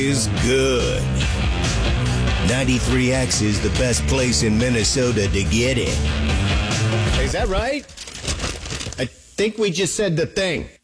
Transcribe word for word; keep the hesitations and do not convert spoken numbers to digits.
is good. ninety-three X is the best place in Minnesota to get it. Is that right? I think we just said the thing.